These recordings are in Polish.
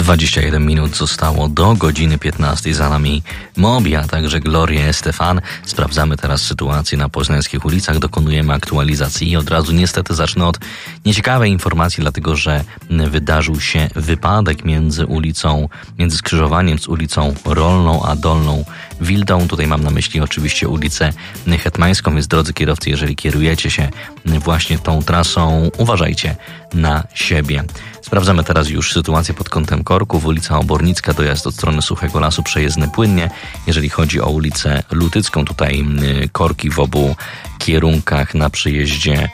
21 minut zostało do godziny 15. Za nami Mobi, a także Gloria Estefan. Sprawdzamy teraz sytuację na poznańskich ulicach, dokonujemy aktualizacji i od razu niestety zacznę od nieciekawej informacji, dlatego że wydarzył się wypadek między skrzyżowaniem z ulicą Rolną a Dolną Wildą. Tutaj mam na myśli oczywiście ulicę Hetmańską, więc drodzy kierowcy, jeżeli kierujecie się właśnie tą trasą, uważajcie na siebie. Sprawdzamy teraz już sytuację pod kątem korków. Ulica Obornicka, dojazd od strony Suchego Lasu, przejezdny płynnie. Jeżeli chodzi o ulicę Lutycką, tutaj korki w obu kierunkach na przejeździe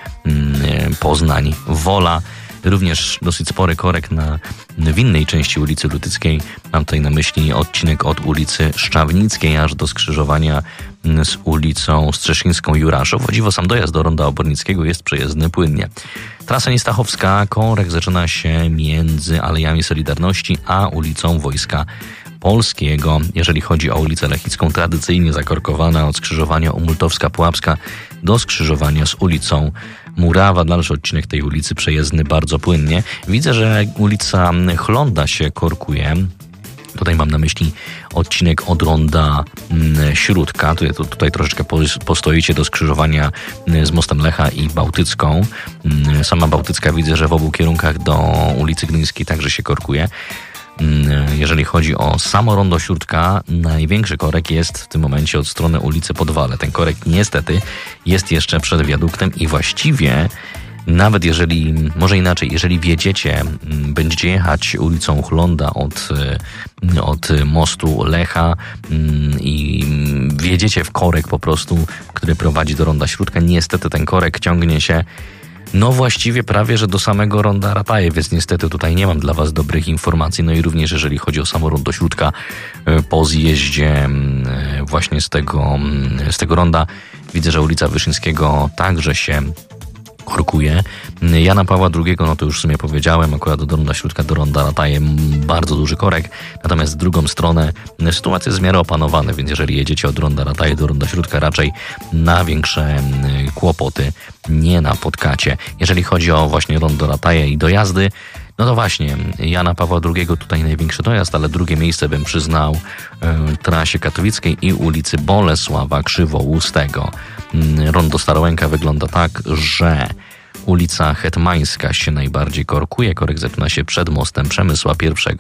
Poznań-Wola. Również dosyć spory korek w innej części ulicy Lutyckiej. Mam tutaj na myśli odcinek od ulicy Szczawnickiej aż do skrzyżowania z ulicą Strzeszyńską-Juraszów. O dziwo, sam dojazd do ronda Obornickiego jest przejezdny płynnie. Trasa Niestachowska, korek zaczyna się między Alejami Solidarności a ulicą Wojska Polskiego. Jeżeli chodzi o ulicę Lechicką, tradycyjnie zakorkowana od skrzyżowania Umultowska-Pułapska do skrzyżowania z ulicą Murawa. Dalszy odcinek tej ulicy przejezdny bardzo płynnie. Widzę, że ulica Chląda się korkuje. Tutaj mam na myśli odcinek od ronda Śródka. Tutaj troszeczkę postoicie do skrzyżowania z mostem Lecha i Bałtycką. Sama Bałtycka widzę, że w obu kierunkach do ulicy Gdyńskiej także się korkuje. Jeżeli chodzi o samo rondo Śródka, największy korek jest w tym momencie od strony ulicy Podwale. Ten korek niestety jest jeszcze przed wiaduktem i właściwie nawet jeżeli wjedziecie, będziecie jechać ulicą Chląda od mostu Lecha i wjedziecie w korek po prostu, który prowadzi do ronda Śródka, niestety ten korek ciągnie się właściwie prawie, że do samego ronda Rataje, więc niestety tutaj nie mam dla Was dobrych informacji. No i również jeżeli chodzi o samo rondo Śródka, po zjeździe właśnie z tego ronda widzę, że ulica Wyszyńskiego także się korkuje. Jana Pawła II, to już w sumie powiedziałem, akurat do ronda Śródka, do ronda Rataje bardzo duży korek, natomiast w drugą stronę sytuacja jest w miarę opanowana, więc jeżeli jedziecie od ronda Rataje do ronda Śródka, raczej na większe kłopoty nie napotkacie. Jeżeli chodzi o właśnie rondo Rataje i dojazdy, no to właśnie, Jana Pawła II tutaj największy dojazd, ale drugie miejsce bym przyznał trasie katowickiej i ulicy Bolesława Krzywoustego. Rondo Starołęka wygląda tak, że ulica Hetmańska się najbardziej korkuje. Korek zaczyna się przed mostem Przemysła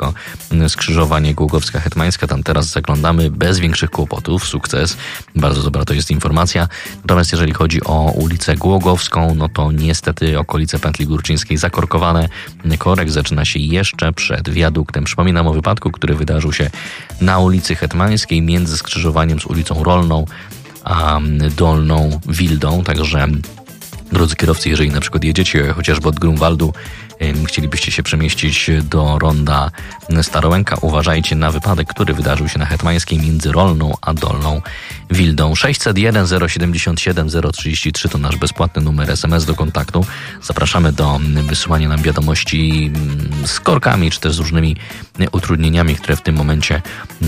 I. Skrzyżowanie Głogowska-Hetmańska. Tam teraz zaglądamy bez większych kłopotów. Sukces. Bardzo dobra to jest informacja. Natomiast jeżeli chodzi o ulicę Głogowską, no to niestety okolice Pętli Górczyńskiej zakorkowane. Korek zaczyna się jeszcze przed wiaduktem. Przypominam o wypadku, który wydarzył się na ulicy Hetmańskiej między skrzyżowaniem z ulicą Rolną a Dolną Wildą. Także drodzy kierowcy, jeżeli na przykład jedziecie chociażby od Grunwaldu, chcielibyście się przemieścić do ronda Starołęka, uważajcie na wypadek, który wydarzył się na Hetmańskiej między Rolną a Dolną Wildą. 601 077 033 to nasz bezpłatny numer SMS do kontaktu. Zapraszamy do wysyłania nam wiadomości z korkami, czy też z różnymi utrudnieniami, które w tym momencie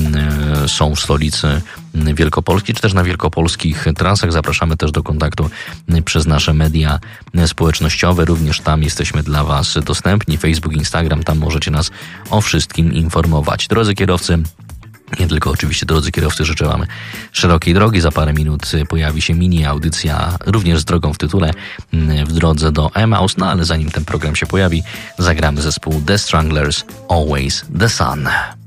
są w stolicy Wielkopolski, czy też na wielkopolskich trasach. Zapraszamy też do kontaktu przez nasze media społecznościowe. Również tam jesteśmy dla Was dostępni. Facebook, Instagram, tam możecie nas o wszystkim informować. Drodzy kierowcy, nie tylko oczywiście drodzy kierowcy, życzę Wam szerokiej drogi. Za parę minut pojawi się mini audycja, również z drogą w tytule, w drodze do Emmaus. No ale zanim ten program się pojawi, zagramy zespół The Stranglers, Always the Sun.